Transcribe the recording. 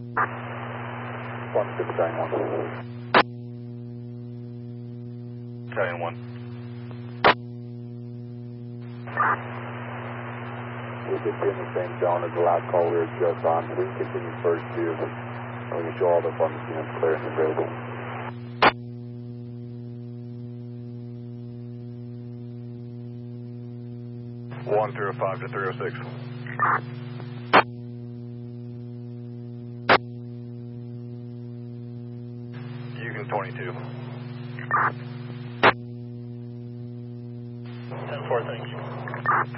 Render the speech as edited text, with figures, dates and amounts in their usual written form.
1 Battalion 1. Battalion 1. We could be in the same zone as the last call we were just on. We can continue first view. We can show all the funds units clear and available. One 305 to 306. Yukon 22. 10-4, thank you.